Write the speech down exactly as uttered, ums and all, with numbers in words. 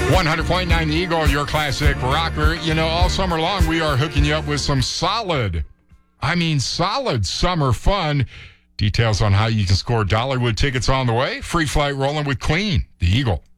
one hundred point nine The Eagle, your classic rocker. You know, all summer long, we are hooking you up with some solid, I mean solid summer fun. Details on how you can score Dollywood tickets on the way. Free flight rolling with Queen, The Eagle.